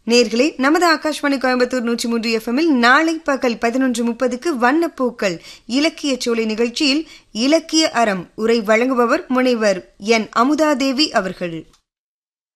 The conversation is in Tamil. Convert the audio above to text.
நேர்களே, நமது ஆகாஷ்வாணி கோயம்புத்தூர் 103 FM நாளை பகல் 11:30 வண்ணப்பூக்கள் இலக்கிய சோலை நிகழ்ச்சியில் இலக்கிய அறம் உரை வழங்குபவர் முனைவர் என் அமுதாதேவி அவர்கள்.